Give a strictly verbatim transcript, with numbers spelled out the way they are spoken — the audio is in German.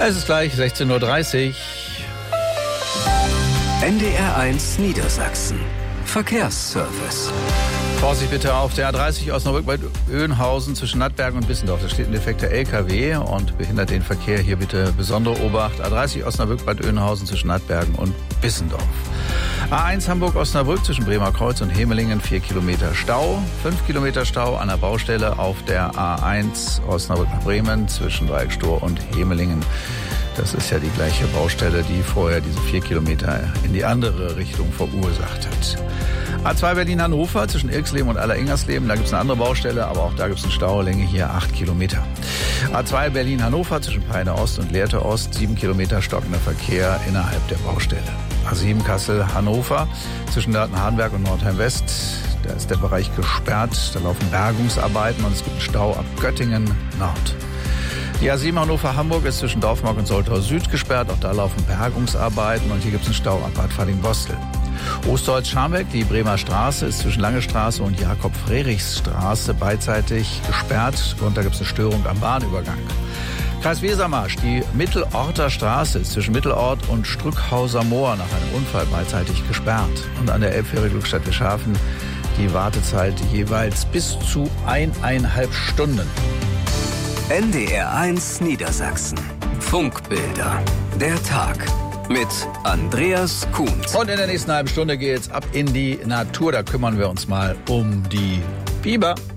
Es ist gleich sechzehn Uhr dreißig. N D R eins Niedersachsen. Verkehrsservice. Vorsicht bitte auf der A dreißig Osnabrück bei Öhnhausen zwischen Nattbergen und Bissendorf. Da steht ein defekter L K W und behindert den Verkehr. Hier bitte besondere Obacht. A dreißig Osnabrück bei Öhnhausen zwischen Nattbergen und Bissendorf. A eins Hamburg-Osnabrück zwischen Bremer Kreuz und Hemelingen, vier Kilometer Stau. fünf Kilometer Stau an der Baustelle auf der A eins Osnabrück nach Bremen zwischen Dreieckstor und Hemelingen. Das ist ja die gleiche Baustelle, die vorher diese vier Kilometer in die andere Richtung verursacht hat. A zwei Berlin-Hannover zwischen Ilksleben und Aller-Ingersleben. Da gibt es eine andere Baustelle, aber auch da gibt es eine Staulänge hier acht Kilometer. A zwei Berlin-Hannover zwischen Peine Ost und Lehrte Ost, sieben Kilometer stockender Verkehr innerhalb der Baustelle. A sieben Kassel-Hannover zwischen Nörten-Hardenberg und Nordheim-West. Da ist der Bereich gesperrt. Da laufen Bergungsarbeiten und es gibt einen Stau ab Göttingen-Nord. Die A sieben Hannover-Hamburg ist zwischen Dorfmark und Soltau Süd gesperrt. Auch da laufen Bergungsarbeiten und hier gibt es einen Stau ab Bad Falling-Bostel. Osterholz-Scharmbeck, die Bremer Straße, ist zwischen Lange Straße und Jakob-Frerichs-Straße beidseitig gesperrt. Darunter gibt es eine Störung am Bahnübergang. Kreis Wesermarsch, die Mittelorter Straße ist zwischen Mittelort und Strückhauser Moor nach einem Unfall beidseitig gesperrt. Und an der Elbphäre-Glückstadt Wischhafen die Wartezeit jeweils bis zu eineinhalb Stunden. N D R eins Niedersachsen. Funkbilder. Der Tag. Mit Andreas Kuhns. Und in der nächsten halben Stunde geht's ab in die Natur. Da kümmern wir uns mal um die Biber.